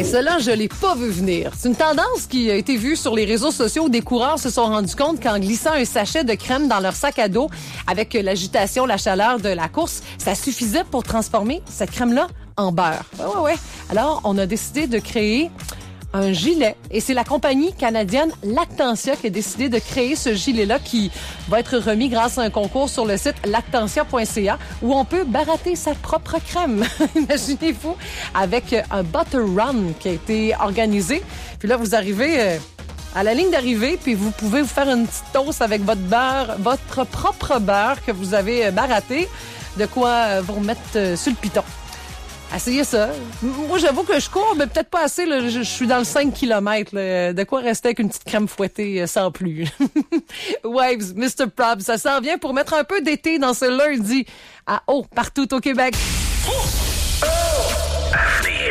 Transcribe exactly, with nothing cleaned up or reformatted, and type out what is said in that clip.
Cela, je l'ai pas vu venir. C'est une tendance qui a été vue sur les réseaux sociaux où des coureurs se sont rendus compte qu'en glissant un sachet de crème dans leur sac à dos, avec l'agitation, la chaleur de la course, ça suffisait pour transformer cette crème-là en beurre. Ouais, ouais, ouais. Alors, on a décidé de créer un gilet. Et c'est la compagnie canadienne Lactantia qui a décidé de créer ce gilet-là qui va être remis grâce à un concours sur le site lactantia point c a où on peut barater sa propre crème. Imaginez-vous, avec un butter run qui a été organisé. Puis là, vous arrivez euh, à la ligne d'arrivée, puis vous pouvez vous faire une petite toast avec votre beurre, votre propre beurre que vous avez baraté. De quoi euh, vous remettre euh, sur le piton. Essayez ça. Moi, j'avoue que je cours, mais peut-être pas assez. Là. Je, je suis dans le cinq kilomètres. Là. De quoi rester avec une petite crème fouettée sans plus. Waves, mister Prob, ça s'en vient pour mettre un peu d'été dans ce lundi à eau partout au Québec. Oh!